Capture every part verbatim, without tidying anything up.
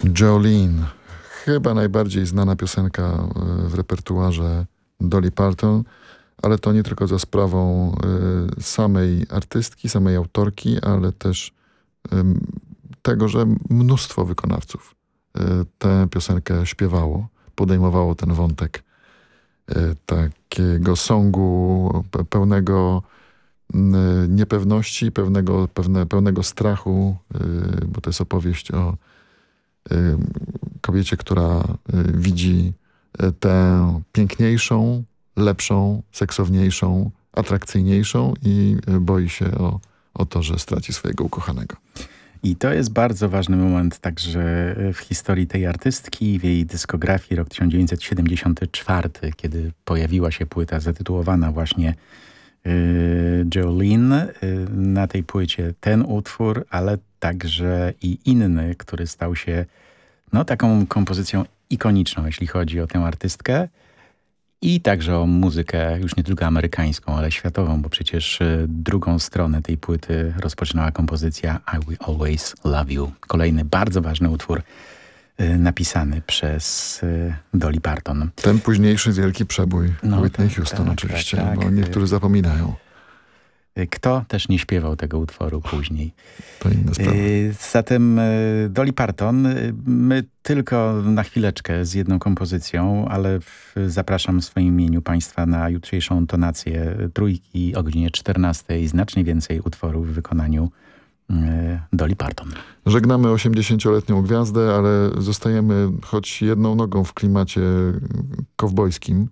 Jolene. Chyba najbardziej znana piosenka w repertuarze Dolly Parton, ale to nie tylko za sprawą y, samej artystki, samej autorki, ale też y, tego, że mnóstwo wykonawców y, tę piosenkę śpiewało, podejmowało ten wątek y, takiego songu pe pełnego y, niepewności, pewnego, pewne, pełnego strachu, y, bo to jest opowieść o y, kobiecie, która y, widzi y, tę piękniejszą, lepszą, seksowniejszą, atrakcyjniejszą i boi się o, o to, że straci swojego ukochanego. I to jest bardzo ważny moment także w historii tej artystki, w jej dyskografii, rok tysiąc dziewięćset siedemdziesiąty czwarty, kiedy pojawiła się płyta zatytułowana właśnie y, Jolene. Y, na tej płycie ten utwór, ale także i inny, który stał się no, taką kompozycją ikoniczną, jeśli chodzi o tę artystkę. I także o muzykę już nie tylko amerykańską, ale światową, bo przecież drugą stronę tej płyty rozpoczynała kompozycja I Will Always Love You. Kolejny bardzo ważny utwór y, napisany przez y, Dolly Parton. Ten późniejszy wielki przebój no, Whitney tak, Houston tak, oczywiście, tak, bo tak. niektórzy zapominają. Kto też nie śpiewał tego utworu później. To inna sprawa. Zatem Dolly Parton, my tylko na chwileczkę z jedną kompozycją, ale zapraszam w swoim imieniu Państwa na jutrzejszą tonację trójki o godzinie czternastej. Znacznie więcej utworów w wykonaniu Dolly Parton. Żegnamy osiemdziesięcioletnią gwiazdę, ale zostajemy choć jedną nogą w klimacie kowbojskim.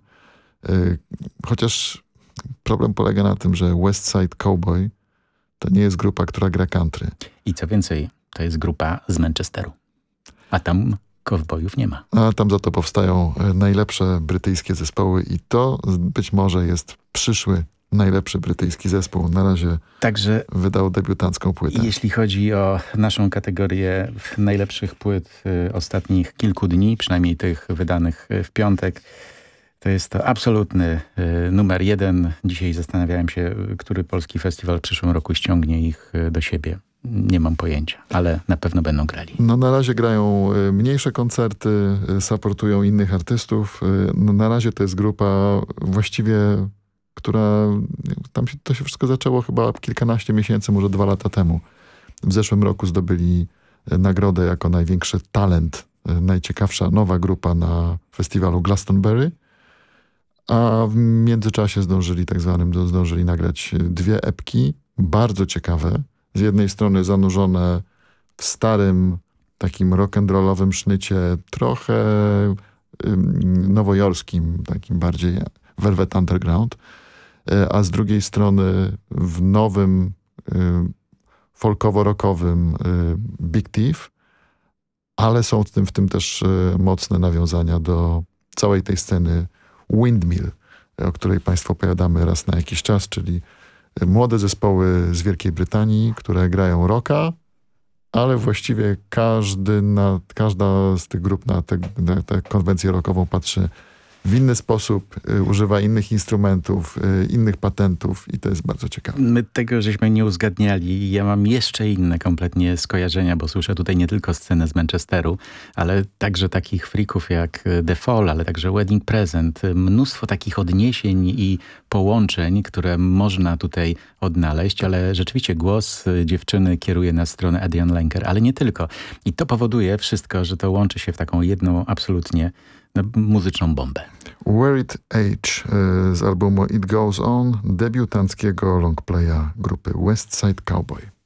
Chociaż problem polega na tym, że West Side Cowboy to nie jest grupa, która gra country. I co więcej, to jest grupa z Manchesteru. A tam kowbojów nie ma. A tam za to powstają najlepsze brytyjskie zespoły i to być może jest przyszły najlepszy brytyjski zespół. Na razie Także wydał debiutancką płytę. Jeśli chodzi o naszą kategorię najlepszych płyt y, ostatnich kilku dni, przynajmniej tych wydanych w piątek, to jest to absolutny y, numer jeden. Dzisiaj zastanawiałem się, który polski festiwal w przyszłym roku ściągnie ich y, do siebie. Nie mam pojęcia, ale na pewno będą grali. No na razie grają y, mniejsze koncerty, y, supportują innych artystów. Y, no, na razie to jest grupa właściwie, która tam się, to się wszystko zaczęło chyba kilkanaście miesięcy, może dwa lata temu. W zeszłym roku zdobyli y, nagrodę jako największy talent, y, najciekawsza nowa grupa na festiwalu Glastonbury. A w międzyczasie zdążyli tak zwanym, zdążyli nagrać dwie epki, bardzo ciekawe. Z jednej strony zanurzone w starym, takim rock'n'rollowym sznycie, trochę ym, nowojorskim, takim bardziej Velvet Underground, y, a z drugiej strony w nowym, y, folkowo-rockowym y, Big Thief, ale są w tym, w tym też y, mocne nawiązania do całej tej sceny Windmill, o której Państwu opowiadamy raz na jakiś czas, czyli młode zespoły z Wielkiej Brytanii, które grają rocka, ale właściwie każdy na, każda z tych grup na tę konwencję rockową patrzy w inny sposób, y, używa innych instrumentów, y, innych patentów i to jest bardzo ciekawe. My tego żeśmy nie uzgadniali. Ja mam jeszcze inne kompletnie skojarzenia, bo słyszę tutaj nie tylko scenę z Manchesteru, ale także takich freaków jak The Fall, ale także Wedding Present. Mnóstwo takich odniesień i połączeń, które można tutaj odnaleźć, ale rzeczywiście głos dziewczyny kieruje na stronę Adrienne Lenker, ale nie tylko. I to powoduje wszystko, że to łączy się w taką jedną absolutnie no, muzyczną bombę. Worried Age z albumu It Goes On, debiutanckiego longplaya grupy West Side Cowboy.